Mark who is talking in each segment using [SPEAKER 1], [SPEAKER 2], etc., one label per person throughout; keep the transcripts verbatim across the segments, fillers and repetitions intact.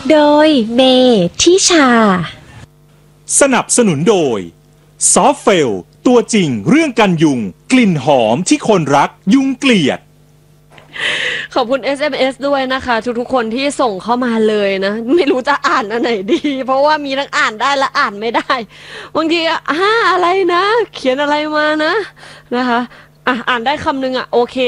[SPEAKER 1] โดยเมทิชา
[SPEAKER 2] สนับสนุนโดยซอฟเฟลตัวจริงเรื่องกันยุงกลิ่นหอมที่คนรักยุงเกลียด
[SPEAKER 3] ขอบคุณ เอส เอ็ม เอส ด้วยนะคะทุกๆคนที่ส่งเข้ามาเลยนะไม่รู้จะอ่านอันไหนดีเพราะว่ามีทั้งอ่านได้และอ่านไม่ได้บางทีอ่ะอะไรนะเขียนอะไรมานะนะคะอ่ะอ่านได้คำนึงอ่ะโอเค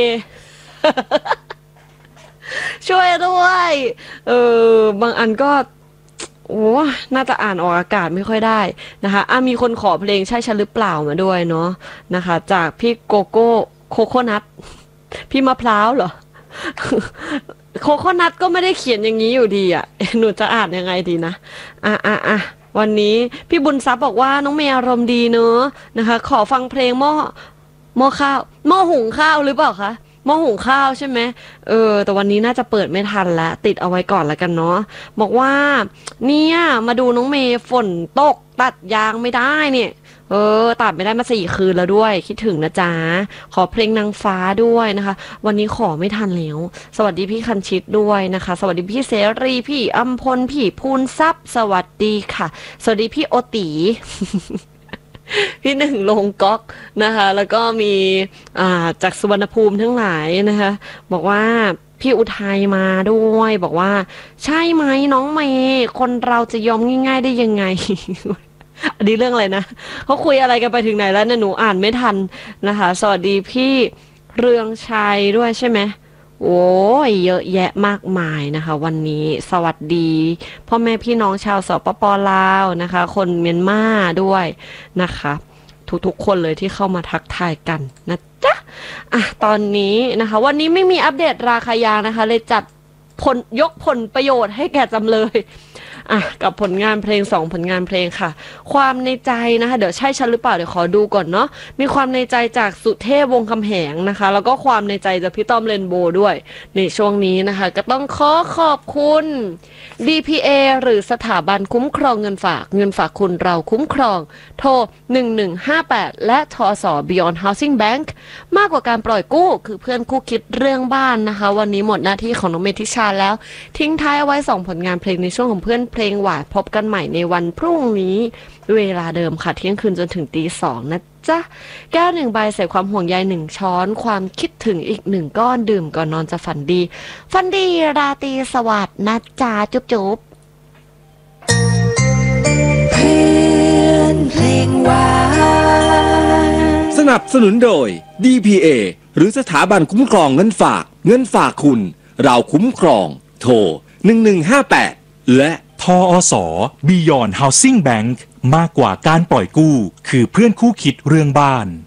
[SPEAKER 3] ช่วยด้วยเออบางอันก็โอ้น่าจะอ่านออกอากาศไม่ค่อยได้นะคะอ่ะมีคนขอเพลงใช่ฉันหรือเปล่ามาด้วยเนาะนะคะจากพี่โกโก้โคโคนัทพี่มะพร้าวเหรอ โคโคนัทก็ไม่ได้เขียนอย่างนี้อยู่ดีอ่ะหนูจะอ่านยังไงดีนะอ่ะอ่ะอ่ะวันนี้พี่บุญทรัพย์บอกว่าน้องเมย์อารมณ์ดีเนอะนะคะขอฟังเพลงหม้อหม้อข้าวหม้อหุงข้าวหรือเปล่าคะหม้อหุงข้าวใช่ไหมเออแต่วันนี้น่าจะเปิดไม่ทันละติดเอาไว้ก่อนละกันเนาะบอกว่าเนี่ยมาดูน้องเมย์ฝนตกตัดยางไม่ได้เนี่ยเออตัดไม่ได้มาสี่คืนแล้วด้วยคิดถึงนะจ๊ะขอเพลงนางฟ้าด้วยนะคะวันนี้ขอไม่ทันแล้วสวัสดีพี่คันชิดด้วยนะคะสวัสดีพี่เสรีพี่อัมพลพี่พูนทรัพย์สวัสดีค่ะสวัสดีพี่โอตีพี่หนึ่งลงก๊อกนะคะแล้วก็มีอ่าจากสุวรรณภูมิทั้งหลายนะคะบอกว่าพี่อุทัยมาด้วยบอกว่าใช่ไหมน้องเมย์คนเราจะยอมง่ายๆได้ยังไง อันนี้เรื่องอะไรนะเขาคุยอะไรกันไปถึงไหนแล้วเนี่ยหนูอ่านไม่ทันนะคะสวัสดีพี่เรืองชัยด้วยใช่ไหมโอ้ยเยอะแยะมากมายนะคะวันนี้สวัสดีพ่อแม่พี่น้องชาวสปป.ลาวนะคะคนเมียนมาด้วยนะคะทุกๆคนเลยที่เข้ามาทักทายกันนะจ๊ะอ่ะตอนนี้นะคะวันนี้ไม่มีอัปเดตราคายางนะคะเลยจัดผลยกผลประโยชน์ให้แก่จำเลยอ่ะกับผลงานเพลงสองผลงานเพลงค่ะความในใจนะคะเดี๋ยวใช่ฉันหรือเปล่าเดี๋ยวขอดูก่อนเนาะมีความในใจจากสุเทพวงศ์คำแหงนะคะแล้วก็ความในใจจากพี่ต้อมเรนโบว์ด้วยในช่วงนี้นะคะก็ต้องขอขอบคุณ ดี พี เอ หรือสถาบันคุ้มครองเงินฝากเงินฝากคุณเราคุ้มครองโทรหนึ่งหนึ่งห้าแปดและทส Beyond Housing Bank มากกว่าการปล่อยกู้คือเพื่อนคู่คิดเรื่องบ้านนะคะวันนี้หมดหน้าที่ของน้องเมธิชาแล้วทิ้งท้ายเอาไว้สองผลงานเพลงในช่วงของเพื่อนเพลงหวานพบกันใหม่ในวันพรุ่งนี้เวลาเดิมค่ะเที่ยงคืนจนถึงตีสองนะจ๊ะแก้วหนึ่งใบใส่ความห่วงใยหนึ่งช้อนความคิดถึงอีกหนึ่งก้อนดื่มก่อนนอนจะฝันดีฝันดีราตรีสวัสดิ์นะจ๊ะจุ๊บจุ๊บ
[SPEAKER 1] เพื่อนเพลงหวาน
[SPEAKER 4] สนับสนุนโดย ดี พี เอ หรือสถาบันคุ้มครองเงินฝากเงินฝากคุณเราคุ้มครองโทรหนึ่งหนึ่งห้าแปดและ
[SPEAKER 2] ทอส Beyond Housing Bank มากกว่าการปล่อยกู้คือเพื่อนคู่คิดเรื่องบ้าน